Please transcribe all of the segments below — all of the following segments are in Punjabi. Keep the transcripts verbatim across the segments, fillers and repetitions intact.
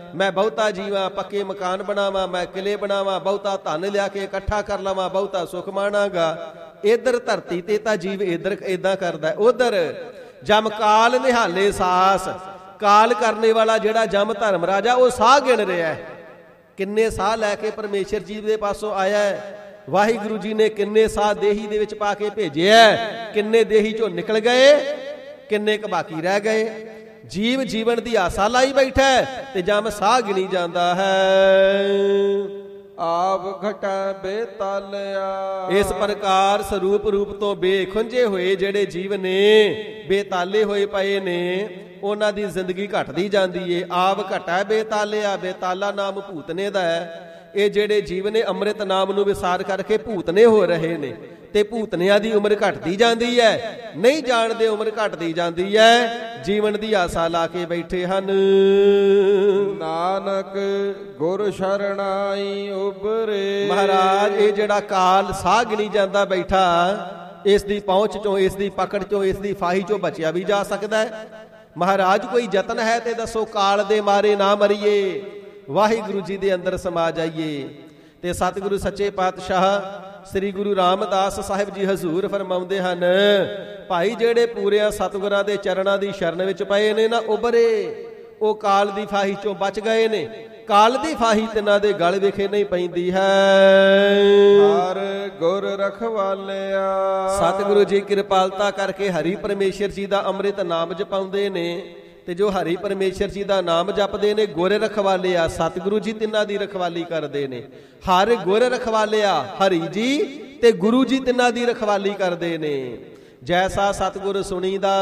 ਮੈਂ ਬਹੁਤਾ ਜੀਵਾਂ, ਪੱਕੇ ਮਕਾਨ ਬਣਾਵਾਂ, ਮੈਂ ਕਿਲੇ ਬਣਾਵਾਂ, ਬਹੁਤਾ ਧਨ ਲਿਆ ਕੇ ਇਕੱਠਾ ਕਰ ਲਵਾਂ, ਬਹੁਤਾ ਸੁਖ ਮਾਣਾਂਗਾ। ਇੱਧਰ ਧਰਤੀ ਤੇ ਤਾਂ ਜੀਵ ਇੱਧਰ ਏਦਾਂ ਕਰਦਾ, ਉਧਰ ਜਮ ਕਾਲ ਨਿਹਾਲੇ ਸਾਸ। ਕਾਲ ਕਰਨੇ ਵਾਲਾ ਜਿਹੜਾ ਜਮ ਧਰਮ ਰਾਜਾ, ਉਹ ਸਾਹ ਗਿਣ ਰਿਹਾ, ਕਿੰਨੇ ਸਾਹ ਲੈ ਕੇ ਪਰਮੇਸ਼ਰ ਜੀ ਦੇ ਪਾਸੋਂ ਆਇਆ ਹੈ। ਵਾਹਿਗੁਰੂ ਜੀ ਨੇ ਕਿੰਨੇ ਸਾਹ ਦੇਹੀ ਦੇ ਵਿੱਚ ਪਾ ਕੇ ਭੇਜਿਆ, ਕਿੰਨੇ ਦੇਹੀ ਚੋਂ ਨਿਕਲ ਗਏ, ਕਿੰਨੇ ਕੁ ਬਾਕੀ ਰਹਿ ਗਏ। ਜੀਵ ਜੀਵਨ ਦੀ ਆਸਾ ਲਾਈ ਬੈਠਾ ਤੇ ਜਮ ਸਾਹ ਗਿਣੀ ਜਾਂਦਾ ਹੈ। ਆਪ ਘਟੈ ਬੇਤਾਲਿਆ। ਇਸ ਪ੍ਰਕਾਰ ਸਰੂਪ ਰੂਪ ਤੋਂ ਬੇਖੁੰਝੇ ਹੋਏ ਜਿਹੜੇ ਜੀਵ ਨੇ, ਬੇਤਾਲੇ ਹੋਏ ਪਏ ਨੇ, ਉਹਨਾਂ ਦੀ ਜ਼ਿੰਦਗੀ ਘਟਦੀ ਜਾਂਦੀ ਏ। ਆਪ ਘਟੈ ਬੇਤਾਲਿਆ। ਬੇਤਾਲਾ ਨਾਮ ਭੂਤਨੇ ਦਾ ਹੈ। ਇਹ ਜਿਹੜੇ ਜੀਵ ਨੇ ਅੰਮ੍ਰਿਤ ਨਾਮ ਨੂੰ ਵਿਸਾਰ ਕਰਕੇ ਭੂਤਨੇ ਹੋ ਰਹੇ ਨੇ, ਤੇ ਭੂਤਨਿਆਂ ਦੀ ਉਮਰ ਘਟਦੀ ਜਾਂਦੀ ਹੈ। ਨਹੀਂ ਜਾਣਦੇ ਉਮਰ ਘਟਦੀ ਜਾਂਦੀ ਹੈ, ਜੀਵਨ ਦੀ ਆਸਾ ਲਾ ਕੇ ਬੈਠੇ ਹਨ। ਨਾਨਕ ਗੁਰ ਸ਼ਰਣਾਈ ਉਬਰੇ। ਮਹਾਰਾਜ ਇਹ ਜਿਹੜਾ ਕਾਲ ਸਾਹ ਗਿਣੀ ਜਾਂਦਾ ਬੈਠਾ, ਇਸ ਦੀ ਪਹੁੰਚ ਚੋਂ, ਇਸ ਦੀ ਪਕੜ ਚੋਂ, ਇਸ ਦੀ ਫਾਹੀ ਚੋਂ ਬਚਿਆ ਵੀ ਜਾ ਸਕਦਾ ਹੈ। ਮਹਾਰਾਜ ਕੋਈ ਯਤਨ ਹੈ ਤੇ ਦੱਸੋ, ਕਾਲ ਦੇ ਮਾਰੇ ਨਾ ਮਰੀਏ, ਵਾਹਿਗੁਰੂ ਜੀ ਦੇ ਅੰਦਰ ਸਮਾ ਜਾਈਏ। ਤੇ ਸਤਿਗੁਰੂ ਸੱਚੇ ਪਾਤਸ਼ਾਹ ਸ੍ਰੀ ਗੁਰੂ ਰਾਮਦਾਸ ਸਾਹਿਬ ਜੀ ਹਜ਼ੂਰ ਫਰਮਾਉਂਦੇ ਹਨ, ਭਾਈ ਜਿਹੜੇ ਪੂਰਿਆਂ ਸਤਿਗੁਰਾਂ ਦੇ ਚਰਨਾਂ ਦੀ ਸ਼ਰਨ ਵਿੱਚ ਪਏ ਨੇ ਨਾ, ਉਬਰੇ, ਉਹ ਕਾਲ ਦੀ ਫਾਹੀ ਚੋਂ ਬਚ ਗਏ ਨੇ। ਕਾਲ ਦੀ ਫਾਹੀ ਤਿੰਨਾਂ ਦੇ ਗਲ ਵਿਖੇ ਨਹੀਂ ਪੈਂਦੀ ਹੈ। ਹਰ ਗੁਰ ਰਖਵਾਲਿਆ। ਸਤਿਗੁਰੂ ਜੀ ਕਿਰਪਾਲਤਾ ਕਰਕੇ ਹਰੀ ਪਰਮੇਸ਼ਰ ਜੀ ਦਾ ਅੰਮ੍ਰਿਤ ਨਾਮ ਜਪਾਉਂਦੇ ਨੇ, ਤੇ ਜੋ ਹਰੀ ਪਰਮੇਸ਼ਰ ਜੀ ਦਾ ਨਾਮ ਜਪਦੇ ਨੇ, ਗੁਰ ਰਖਵਾਲਿਆ, ਸਤਿਗੁਰੂ ਜੀ ਤਿੰਨਾਂ ਦੀ ਰਖਵਾਲੀ ਕਰਦੇ ਨੇ। ਹਰ ਗੁਰ ਰਖਵਾਲਿਆ, ਹਰੀ ਜੀ ਤੇ ਗੁਰੂ ਜੀ ਤਿੰਨਾਂ ਦੀ ਰਖਵਾਲੀ ਕਰਦੇ ਨੇ। ਜੈਸਾ ਸਤਿਗੁਰ ਸੁਣੀਦਾ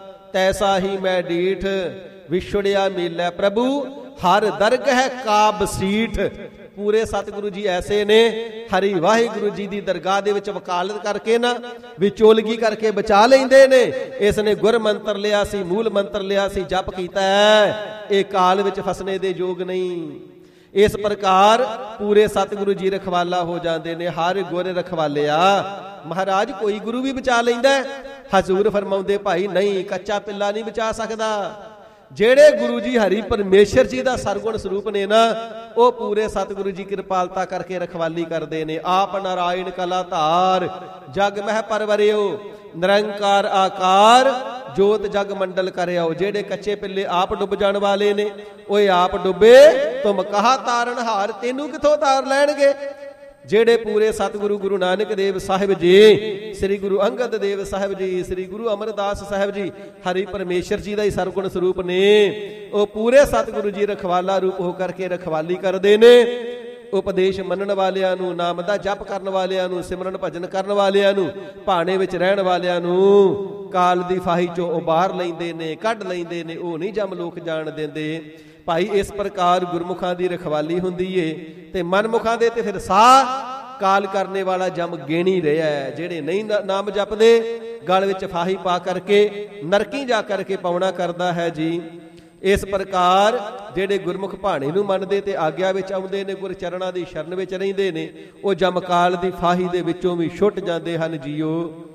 ਤੈਸਾ ਹੀ ਮੈਂ ਡੀਠ, ਵਿਛੜਿਆ ਮੇਲਾ ਪ੍ਰਭੂ ਹਰ ਦਰਗਹਿ ਕਾ ਬਸੀਠ। ਪੂਰੇ ਸਤਿਗੁਰੂ ਜੀ ਐਸੇ ਨੇ, ਹਰੀ ਵਾਹਿਗੁਰੂ ਜੀ ਦੀ ਦਰਗਾਹ ਦੇ ਵਿੱਚ ਵਕਾਲਤ ਕਰਕੇ ਨਾ, ਵਿਚੋਲਗੀ ਕਰਕੇ ਬਚਾ ਲੈਂਦੇ ਨੇ। ਇਸ ਨੇ ਗੁਰ ਮੰਤਰ ਲਿਆ ਸੀ, ਮੂਲ ਮੰਤਰ ਲਿਆ ਸੀ, ਜਪ ਕੀਤਾ ਹੈ, ਇਹ ਕਾਲ ਵਿੱਚ ਫਸਣੇ ਦੇ ਯੋਗ ਨਹੀਂ। ਇਸ ਪ੍ਰਕਾਰ ਪੂਰੇ ਸਤਿਗੁਰੂ ਜੀ ਰਖਵਾਲਾ ਹੋ ਜਾਂਦੇ ਨੇ। ਹਰ ਗੁਰ ਰਖਵਾਲਿਆ। ਮਹਾਰਾਜ ਕੋਈ ਗੁਰੂ ਵੀ ਬਚਾ ਲੈਂਦਾ। ਹਜ਼ੂਰ ਫਰਮਾਉਂਦੇ, ਭਾਈ ਨਹੀਂ, ਕੱਚਾ ਪਿੱਲਾ ਨਹੀਂ ਬਚਾ ਸਕਦਾ। ਜਿਹੜੇ ਗੁਰੂ ਜੀ ਹਰੀ ਪਰਮੇਸ਼ਰ ਜੀ ਦਾ ਸਰਗੁਣ ਸਰੂਪ ਨੇ ਨਾ, ਉਹ ਪੂਰੇ ਸਤਿਗੁਰੂ ਜੀ ਕਿਰਪਾਲਤਾ ਕਰਕੇ ਰਖਵਾਲੀ ਕਰਦੇ ਨੇ। ਆਪ ਨਾਰਾਇਣ ਕਲਾ ਧਾਰ, ਜਗ ਮਹਿ ਪਰਵਰਿਓ, ਨਿਰੰਕਾਰ ਆਕਾਰ, ਜੋਤ ਜਗ ਮੰਡਲ ਕਰਿਓ। ਜਿਹੜੇ ਕੱਚੇ ਪਿੱਲੇ ਆਪ ਡੁੱਬ ਜਾਣ ਵਾਲੇ ਨੇ, ਓਏ ਆਪ ਡੁੱਬੇ ਤੁਮ ਕਹਾ ਤਾਰਨ ਹਾਰ, ਤੈਨੂੰ ਕਿੱਥੋਂ ਤਾਰ ਲੈਣਗੇ। ਜਿਹੜੇ ਪੂਰੇ ਸਤਿਗੁਰੂ ਗੁਰੂ ਨਾਨਕ ਦੇਵ ਸਾਹਿਬ ਜੀ, ਸ੍ਰੀ ਗੁਰੂ ਅੰਗਦ ਦੇਵ ਸਾਹਿਬ ਜੀ, ਸ੍ਰੀ ਗੁਰੂ ਅਮਰਦਾਸ ਸਾਹਿਬ ਜੀ, ਹਰੀ ਪਰਮੇਸ਼ਰ ਜੀ ਦਾ ਹੀ ਸਰਗੁਣ ਸਰੂਪ ਨੇ, ਉਹ ਪੂਰੇ ਸਤਿਗੁਰੂ ਜੀ ਰਖਵਾਲਾ ਰੂਪ ਹੋ ਕਰਕੇ ਰਖਵਾਲੀ ਕਰਦੇ ਨੇ। ਉਪਦੇਸ਼ ਮੰਨਣ ਵਾਲਿਆਂ ਨੂੰ, ਨਾਮ ਦਾ ਜਪ ਕਰਨ ਵਾਲਿਆਂ ਨੂੰ, ਸਿਮਰਨ ਭਜਨ ਕਰਨ ਵਾਲਿਆਂ ਨੂੰ, ਭਾਣੇ ਵਿੱਚ ਰਹਿਣ ਵਾਲਿਆਂ ਨੂੰ ਕਾਲ ਦੀ ਫਾਹੀ ਚੋਂ ਉਬਾਰ ਲੈਂਦੇ ਨੇ, ਕੱਢ ਲੈਂਦੇ ਨੇ। ਉਹ ਨਹੀਂ ਜਮ ਲੋਕ ਜਾਣ ਦਿੰਦੇ। ਭਾਈ ਇਸ ਪ੍ਰਕਾਰ ਗੁਰਮੁਖਾਂ ਦੀ ਰਖਵਾਲੀ ਹੁੰਦੀ ਏ। ਤੇ ਮਨਮੁਖਾਂ ਦੇ ਤੇ ਫਿਰ ਸਾਹ ਕਾਲ ਕਰਨੇ ਵਾਲਾ ਜਮ ਗੇਣੀ ਰਿਹਾ ਹੈ। ਜਿਹੜੇ ਨਹੀਂ ਨਾਮ ਜਪਦੇ, ਗਲ ਵਿੱਚ ਫਾਹੀ ਪਾ ਕਰਕੇ ਨਰਕੀ ਜਾ ਕਰਕੇ ਪਾਉਣਾ ਕਰਦਾ ਹੈ ਜੀ। ਇਸ ਪ੍ਰਕਾਰ ਜਿਹੜੇ ਗੁਰਮੁਖ ਭਾਣੇ ਨੂੰ ਮੰਨਦੇ ਤੇ ਆਗਿਆ ਵਿੱਚ ਆਉਂਦੇ ਨੇ, ਗੁਰ ਚਰਨਾਂ ਦੀ ਸ਼ਰਨ ਵਿੱਚ ਰਹਿੰਦੇ ਨੇ, ਉਹ ਜਮ ਕਾਲ ਦੀ ਫਾਹੀ ਦੇ ਵਿੱਚੋਂ ਵੀ ਛੁੱਟ ਜਾਂਦੇ ਹਨ ਜੀਓ।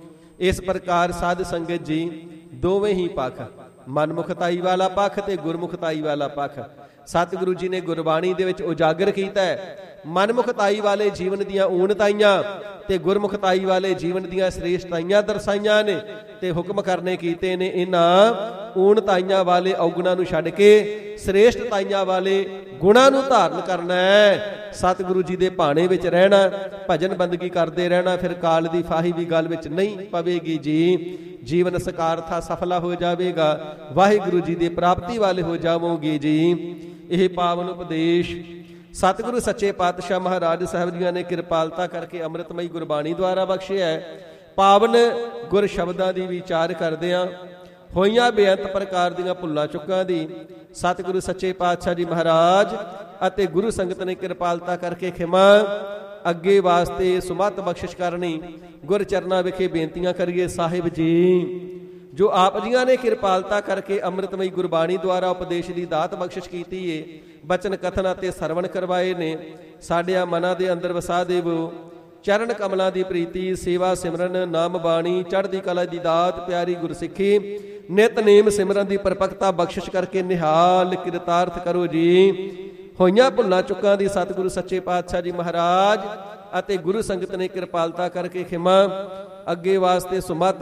ਇਸ ਪ੍ਰਕਾਰ ਸਾਧ ਸੰਗਤ ਜੀ, ਦੋਵੇਂ ਹੀ ਪੱਖ, ਮਨਮੁਖਤਾਈ ਵਾਲਾ ਪੱਖ ਤੇ ਗੁਰਮੁਖਤਾਈ ਵਾਲਾ ਪੱਖ, ਸਤਿਗੁਰੂ ਜੀ ਨੇ ਗੁਰਬਾਣੀ ਦੇ ਵਿੱਚ ਉਜਾਗਰ ਕੀਤਾ ਹੈ। ਮਨਮੁਖਤਾਈ ਵਾਲੇ ਜੀਵਨ ਦੀਆਂ ਊਣਤਾਈਆਂ ਤੇ ਗੁਰਮੁਖਤਾਈ ਵਾਲੇ ਜੀਵਨ ਦੀਆਂ ਸ੍ਰੇਸ਼ਟਤਾਈਆਂ ਦਰਸਾਈਆਂ ਨੇ, ਤੇ ਹੁਕਮ ਕਰਨੇ ਕੀਤੇ ਨੇ ਇਹਨਾਂ ਊਣਤਾਈਆਂ ਵਾਲੇ ਔਗੁਣਾਂ ਨੂੰ ਛੱਡ ਕੇ ਸ੍ਰੇਸ਼ਟਤਾਈਆਂ ਵਾਲੇ ਗੁਣਾਂ ਨੂੰ ਧਾਰਨ ਕਰਨਾ ਹੈ। ਸਤਿਗੁਰੂ ਜੀ ਦੇ ਭਾਣੇ ਵਿੱਚ ਰਹਿਣਾ, ਭਜਨ ਬੰਦਗੀ ਕਰਦੇ ਰਹਿਣਾ, ਫਿਰ ਕਾਲ ਦੀ ਫਾਹੀ ਵੀ ਗੱਲ ਵਿੱਚ ਨਹੀਂ ਪਵੇਗੀ ਜੀ। ਜੀਵਨ ਸਕਾਰਥਾ ਸਫਲਾ ਹੋ ਜਾਵੇਗਾ, ਵਾਹਿਗੁਰੂ ਜੀ ਦੀ ਪ੍ਰਾਪਤੀ ਵਾਲੇ ਹੋ ਜਾਵੋਗੇ ਜੀ। ਇਹ ਪਾਵਨ ਉਪਦੇਸ਼ ਸਤਿਗੁਰੂ ਸੱਚੇ ਪਾਤਸ਼ਾਹ ਮਹਾਰਾਜ ਸਾਹਿਬ ਜੀਆਂ ਨੇ ਕਿਰਪਾਲਤਾ ਕਰਕੇ ਅੰਮ੍ਰਿਤਮਈ ਗੁਰਬਾਣੀ ਦੁਆਰਾ ਬਖਸ਼ਿਆ ਹੈ। ਪਾਵਨ ਗੁਰ ਸ਼ਬਦਾਂ ਦੀ ਵਿਚਾਰ ਕਰਦਿਆਂ ਹੋਈਆਂ ਬੇਅੰਤ ਪ੍ਰਕਾਰ ਦੀਆਂ ਭੁੱਲਾਂ ਚੁੱਕਾਂ ਦੀ ਸਤਿਗੁਰੂ ਸੱਚੇ ਪਾਤਸ਼ਾਹ ਜੀ ਮਹਾਰਾਜ ਅਤੇ ਗੁਰੂ ਸੰਗਤ ਨੇ ਕਿਰਪਾਲਤਾ ਕਰਕੇ ਖਿਮਾ ਅੱਗੇ ਵਾਸਤੇ ਸੁਮਤ ਬਖਸ਼ਿਸ਼ ਕਰਨੀ। ਗੁਰ ਚਰਨਾਂ ਵਿਖੇ ਬੇਨਤੀਆਂ ਕਰੀਏ। ਸਾਹਿਬ ਜੀ, ਜੋ ਆਪ ਜੀਆਂ ਨੇ ਕਿਰਪਾਲਤਾ ਕਰਕੇ ਅੰਮ੍ਰਿਤਮਈ ਗੁਰਬਾਣੀ ਦੁਆਰਾ ਉਪਦੇਸ਼ ਦੀ ਦਾਤ ਬਖਸ਼ਿਸ਼ ਕੀਤੀ ਏ, ਬਚਨ ਕਥਨ ਅਤੇ ਸਰਵਣ ਕਰਵਾਏ ਨੇ, ਸਾਡਿਆਂ ਮਨਾਂ ਦੇ ਅੰਦਰ ਵਸਾ ਦੇਵੋ। ਚਰਨ ਕਮਲਾਂ ਦੀ ਪ੍ਰੀਤੀ, ਸੇਵਾ ਸਿਮਰਨ, ਨਾਮ ਬਾਣੀ, ਚੜ੍ਹਦੀ ਕਲਾ ਦੀ ਦਾਤ, ਪਿਆਰੀ ਗੁਰਸਿੱਖੀ, ਨਿਤਨੇਮ ਸਿਮਰਨ ਦੀ ਪਰਪਕਤਾ ਬਖਸ਼ਿਸ਼ ਕਰਕੇ ਨਿਹਾਲ ਕਿਰਤਾਰਥ ਕਰੋ ਜੀ। ਹੋਈਆਂ ਭੁੱਲਾਂ ਚੁੱਕਾਂ ਦੀ ਸਤਿਗੁਰੂ ਸੱਚੇ ਪਾਤਸ਼ਾਹ ਜੀ ਮਹਾਰਾਜ ਅਤੇ ਗੁਰੂ ਸੰਗਤ ਨੇ ਕਿਰਪਾਲਤਾ ਕਰਕੇ ਖਿਮਾ ਅੱਗੇ ਵਾਸਤੇ ਸੁਮਤ